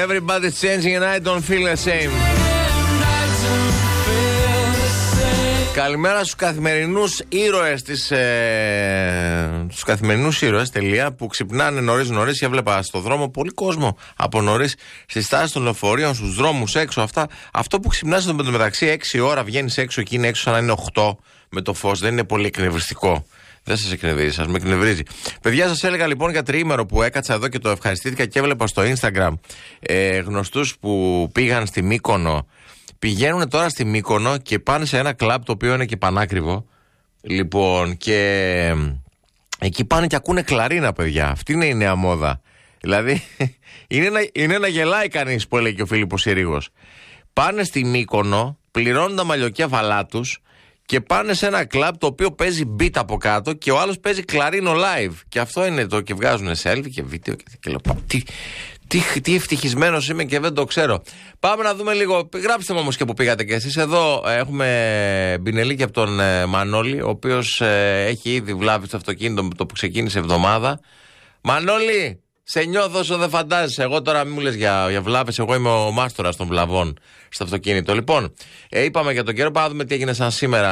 Everybody's changing and I don't feel the same. Καλημέρα στους καθημερινούς ήρωες στους καθημερινούς ήρωες, που ξυπνάνε νωρίς. Έβλεπα στο δρόμο πολύ κόσμο από νωρίς στις στάσεις των λεωφορείων, στους δρόμους έξω. Αυτό που ξυπνάς στο μεταξύ 6 ώρα, βγαίνεις έξω και είναι έξω σαν να είναι 8 με το φως, δεν είναι πολύ εκνευριστικό? Δεν σας εκνευρίζει, σας με εκνευρίζει. Παιδιά, σας έλεγα λοιπόν για τριήμερο που έκατσα εδώ και το ευχαριστήθηκα και έβλεπα στο Instagram γνωστούς που πήγαν στη Μύκονο. Πηγαίνουν τώρα στη Μύκονο και πάνε σε ένα κλαμπ το οποίο είναι και πανάκριβο. Λοιπόν, και εκεί πάνε και ακούνε κλαρίνα, παιδιά. Αυτή είναι η νέα μόδα. Δηλαδή, είναι να γελάει κανείς, που έλεγε και ο Φίλιππος Συρίγος. Πάνε στη Μύκονο, πληρώνουν τα μαλλιοκέφαλά τους και πάνε σε ένα κλαμπ το οποίο παίζει beat από κάτω και ο άλλος παίζει κλαρίνο live. Και αυτό είναι το, και βγάζουν selfie και βίντεο και λέω, τι ευτυχισμένος είμαι και δεν το ξέρω. Πάμε να δούμε λίγο. Γράψτε μου όμως και που πήγατε κι εσείς. Εδώ έχουμε μπινελίκι από τον Μανώλη, ο οποίος έχει ήδη βλάβει στο αυτοκίνητο το που ξεκίνησε εβδομάδα. Μανώλη, σε νιώθω όσο δεν φαντάζεσαι. Εγώ τώρα μην μου λες για βλάβες. Εγώ είμαι ο μάστορας των βλαβών στο αυτοκίνητο. Λοιπόν, είπαμε για τον καιρό. Πάμε να δούμε τι έγινε σαν σήμερα